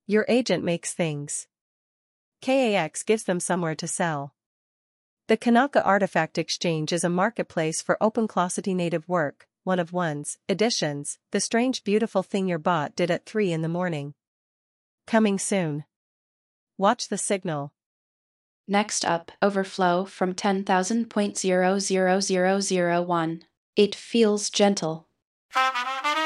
Your agent makes things. KAX gives them somewhere to sell. The Kanaka Artifact Exchange is a marketplace for OpenClossity native work, one of one's editions, the strange beautiful thing your bot did at 3 in the morning. Coming soon. Watch the signal. Next up, overflow from 10,000.00001. It feels gentle.